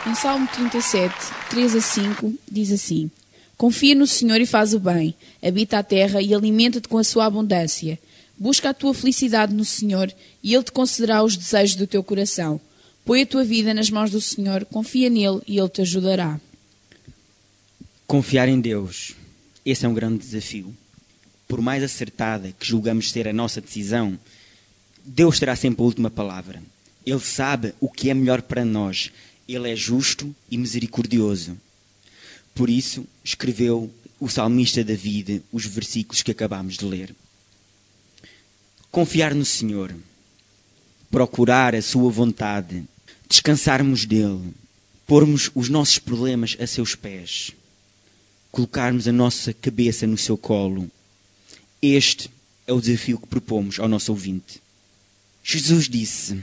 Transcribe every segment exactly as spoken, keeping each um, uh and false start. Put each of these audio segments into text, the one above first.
Em Salmo trinta e sete, três a cinco, diz assim: Confia no Senhor e faz o bem, habita a terra e alimenta-te com a sua abundância. Busca a tua felicidade no Senhor e Ele te concederá os desejos do teu coração. Põe a tua vida nas mãos do Senhor, confia nele e Ele te ajudará. Confiar em Deus, esse é um grande desafio. Por mais acertada que julgamos ser a nossa decisão, Deus terá sempre a última palavra. Ele sabe o que é melhor para nós. Ele é justo e misericordioso. Por isso, escreveu o salmista David os versículos que acabámos de ler. Confiar no Senhor, procurar a sua vontade, descansarmos dele, pormos os nossos problemas a seus pés, colocarmos a nossa cabeça no seu colo. Este é o desafio que propomos ao nosso ouvinte. Jesus disse: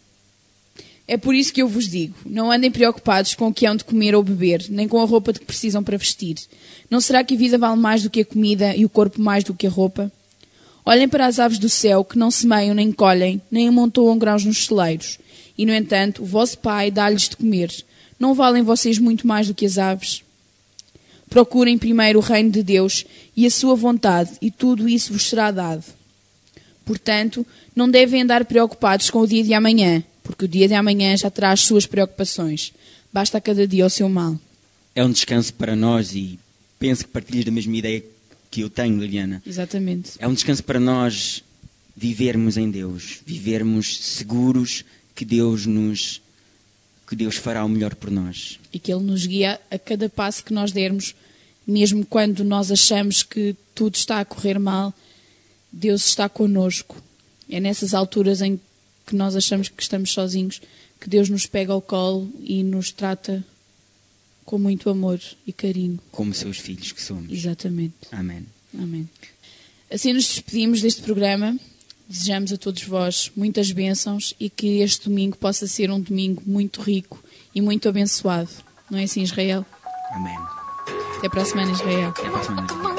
É por isso que eu vos digo, não andem preocupados com o que hão de comer ou beber, nem com a roupa de que precisam para vestir. Não será que a vida vale mais do que a comida e o corpo mais do que a roupa? Olhem para as aves do céu, que não semeiam, nem colhem, nem amontoam grãos nos celeiros. E, no entanto, o vosso Pai dá-lhes de comer. Não valem vocês muito mais do que as aves? Procurem primeiro o reino de Deus e a sua vontade, e tudo isso vos será dado. Portanto, não devem andar preocupados com o dia de amanhã, porque o dia de amanhã já terá as suas preocupações. Basta a cada dia o seu mal. É um descanso para nós e penso que partilhas da mesma ideia que eu tenho, Liliana. Exatamente. É um descanso para nós vivermos em Deus, vivermos seguros que Deus nos, que Deus fará o melhor por nós. E que Ele nos guia a cada passo que nós dermos, mesmo quando nós achamos que tudo está a correr mal, Deus está connosco. É nessas alturas em que nós achamos que estamos sozinhos que Deus nos pega ao colo e nos trata com muito amor e carinho. Como seus filhos que somos. Exatamente. Amém. Amém. Assim nos despedimos deste programa. Desejamos a todos vós muitas bênçãos e que este domingo possa ser um domingo muito rico e muito abençoado. Não é assim, Israel? Amém. Até para a semana, Israel. Até para a semana.